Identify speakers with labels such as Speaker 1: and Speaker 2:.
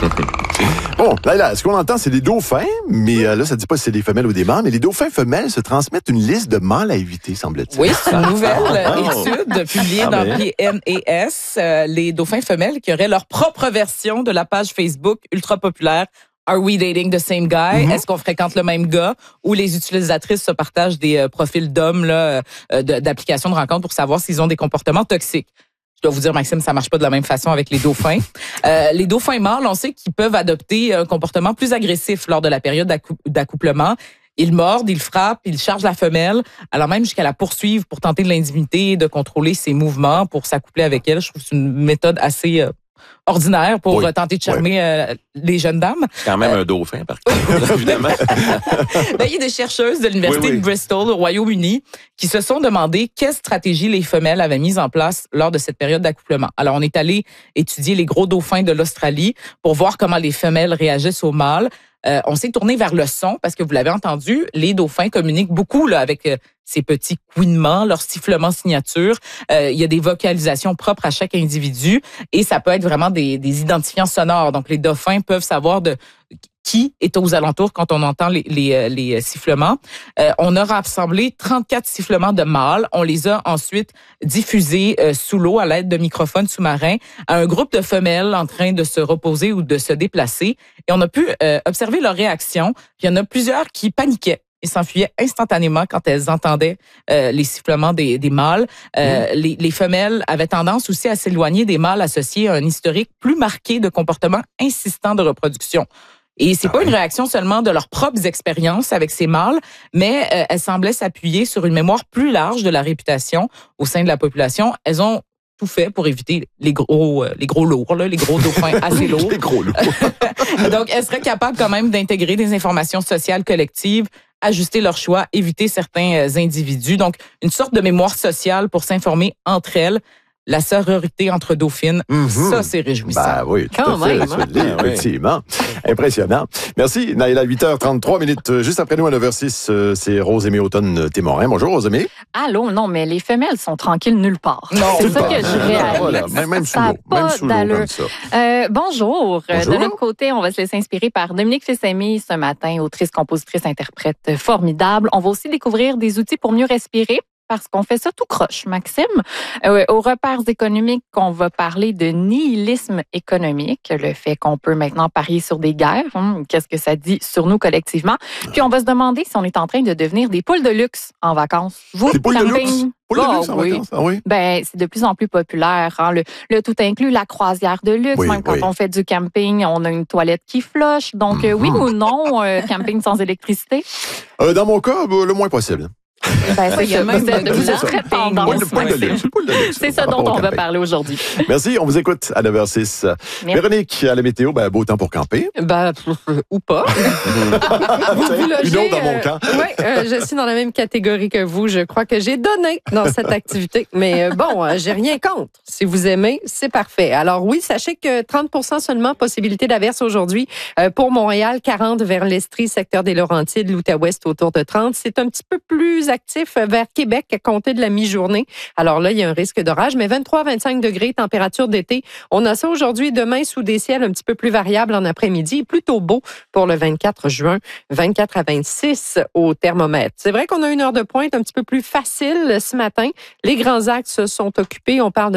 Speaker 1: Bon, là, ce qu'on entend, c'est des dauphins, mais là, ça ne dit pas si c'est des femelles ou des mâles, mais les dauphins femelles se transmettent une liste de mâles à éviter, semble-t-il.
Speaker 2: Oui, c'est une nouvelle étude publiée dans PNAS. Les dauphins femelles qui auraient leur propre version de la page Facebook ultra populaire Are we dating the same guy? Est-ce qu'on fréquente le même gars? Ou les utilisatrices se partagent des profils d'hommes là, d'applications de rencontres pour savoir s'ils ont des comportements toxiques. Je dois vous dire, Maxime, ça marche pas de la même façon avec les dauphins. Les dauphins mâles, on sait qu'ils peuvent adopter un comportement plus agressif lors de la période d'accouplement. Ils mordent, ils frappent, ils chargent la femelle, alors même jusqu'à la poursuivre pour tenter de l'intimider, de contrôler ses mouvements, pour s'accoupler avec elle. Je trouve que c'est une méthode assez ordinaire pour tenter de charmer les jeunes dames.
Speaker 3: C'est quand même un dauphin, par contre, évidemment.
Speaker 2: Il y a des chercheuses de l'Université de Bristol, au Royaume-Uni, qui se sont demandé quelle stratégie les femelles avaient mise en place lors de cette période d'accouplement. Alors, on est allé étudier les gros dauphins de l'Australie pour voir comment les femelles réagissent aux mâles. On s'est tourné vers le son parce que vous l'avez entendu, les dauphins communiquent beaucoup là, avec ces petits couinements, leurs sifflements signature. Il y a des vocalisations propres à chaque individu et ça peut être vraiment des identifiants sonores. Donc, les dauphins peuvent savoir de qui est aux alentours quand on entend les sifflements. On a rassemblé 34 sifflements de mâles. On les a ensuite diffusés sous l'eau à l'aide de microphones sous-marins à un groupe de femelles en train de se reposer ou de se déplacer. Et on a pu observer leurs réactions. Il y en a plusieurs qui paniquaient et s'enfuyaient instantanément quand elles entendaient les sifflements des mâles. Les femelles avaient tendance aussi à s'éloigner des mâles associés à un historique plus marqué de comportements insistants de reproduction. Et c'est pas une réaction seulement de leurs propres expériences avec ces mâles, mais elles semblaient s'appuyer sur une mémoire plus large de la réputation au sein de la population. Elles ont tout fait pour éviter les gros lourds, là, les gros dauphins assez lourds.
Speaker 1: Les gros lourds.
Speaker 2: Donc, elles seraient capables quand même d'intégrer des informations sociales collectives, ajuster leurs choix, éviter certains individus. Donc, une sorte de mémoire sociale pour s'informer entre elles. La sororité entre dauphines, ça, c'est réjouissant.
Speaker 1: Ben oui, tout à fait. Effectivement. Impressionnant. Merci, Naïla. 8h33. Juste après nous, à 9h06, c'est Rosemée Automne-Témorin. Bonjour, Rosemée.
Speaker 4: Allô, non, mais les femelles sont tranquilles nulle part.
Speaker 2: Non,
Speaker 4: c'est ça que je réalise.
Speaker 1: Voilà, même sous l'eau. Même sous l'eau, comme ça.
Speaker 4: Bonjour.
Speaker 1: Bonjour.
Speaker 4: De notre côté, on va se laisser inspirer par Dominique Fils-Aimé ce matin, autrice, compositrice, interprète formidable. On va aussi découvrir des outils pour mieux respirer. Parce qu'on fait ça tout croche, Maxime. Aux repères économiques, on va parler de nihilisme économique, le fait qu'on peut maintenant parier sur des guerres. Qu'est-ce que ça dit sur nous collectivement? Puis on va se demander si on est en train de devenir des poules de luxe en vacances. Vous,
Speaker 1: des poules de luxe? Poules de luxe en
Speaker 4: oui.
Speaker 1: vacances? Ah oui?
Speaker 4: Ben, c'est de plus en plus populaire. Hein? Le tout inclut la croisière de luxe.
Speaker 1: Oui,
Speaker 4: même quand on fait du camping, on a une toilette qui flush. Donc, oui ou non, camping sans électricité?
Speaker 1: Dans mon cas, le moins possible.
Speaker 4: Ben,
Speaker 2: il y a même
Speaker 4: vous êtes très tendance. C'est ça dont on va parler aujourd'hui.
Speaker 1: Merci, on vous écoute à 9h06.
Speaker 4: Merci.
Speaker 1: Véronique, à la météo, beau temps pour camper.
Speaker 5: Ou pas. Vous logez,
Speaker 1: Une autre dans mon camp.
Speaker 5: Oui, je suis dans la même catégorie que vous. Je crois que j'ai donné dans cette activité. Mais j'ai rien contre. Si vous aimez, c'est parfait. Alors oui, sachez que 30% seulement possibilité d'averse aujourd'hui pour Montréal, 40 vers l'Estrie, secteur des Laurentides, l'Outaouest autour de 30. C'est un petit peu plus actif vers Québec à compter de la mi-journée. Alors là, il y a un risque d'orage, mais 23-25 degrés, température d'été. On a ça aujourd'hui et demain sous des ciels un petit peu plus variables en après-midi. Plutôt beau pour le 24 juin, 24 à 26 au thermomètre. C'est vrai qu'on a une heure de pointe un petit peu plus facile ce matin. Les grands axes sont occupés. On parle de